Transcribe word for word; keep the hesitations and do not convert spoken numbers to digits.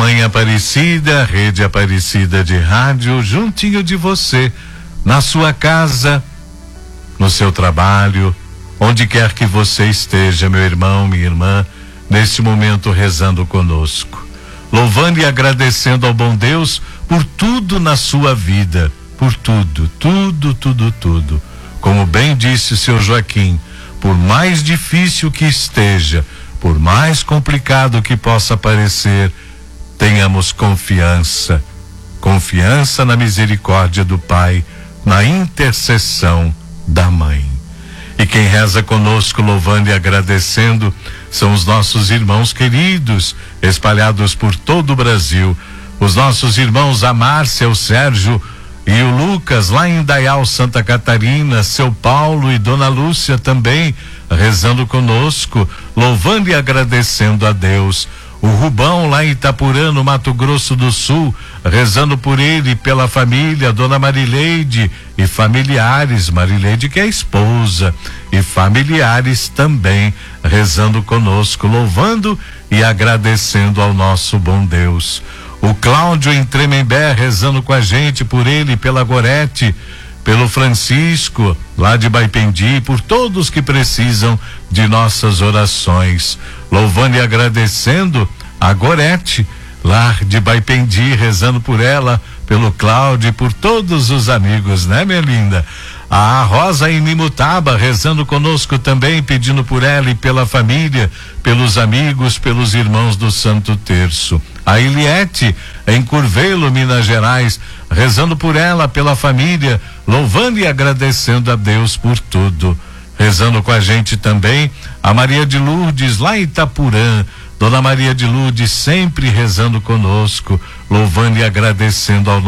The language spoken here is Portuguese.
Mamãe Aparecida, Rede Aparecida de Rádio, juntinho de você, na sua casa, no seu trabalho, onde quer que você esteja, meu irmão, minha irmã, neste momento rezando conosco, louvando e agradecendo ao bom Deus por tudo na sua vida, por tudo, tudo, tudo, tudo. Como bem disse o seu Joaquim, por mais difícil que esteja, por mais complicado que possa parecer, tenhamos confiança, confiança na misericórdia do Pai, na intercessão da Mãe. E quem reza conosco, louvando e agradecendo, são os nossos irmãos queridos, espalhados por todo o Brasil. Os nossos irmãos, a Márcia, o Sérgio e o Lucas, lá em Indaial, Santa Catarina, seu Paulo e Dona Lúcia também, rezando conosco, louvando e agradecendo a Deus. O Rubão, lá em Itapurã, no Mato Grosso do Sul, rezando por ele e pela família, Dona Marileide e familiares, Marileide que é esposa, e familiares também, rezando conosco, louvando e agradecendo ao nosso bom Deus. O Cláudio em Tremembé, rezando com a gente, por ele, pela Gorete, pelo Francisco, lá de Baipendi, por todos que precisam de nossas orações, louvando e agradecendo a Gorete, lá de Baipendi, rezando por ela, pelo Cláudio e por todos os amigos, né, minha linda? A Rosa em Nimutaba, rezando conosco também, pedindo por ela e pela família, pelos amigos, pelos irmãos do Santo Terço. A Eliette em Curvelo, Minas Gerais, rezando por ela, pela família, louvando e agradecendo a Deus por tudo. Rezando com a gente também a Maria de Lourdes, lá em Itapurã, Dona Maria de Lourdes sempre rezando conosco, louvando e agradecendo ao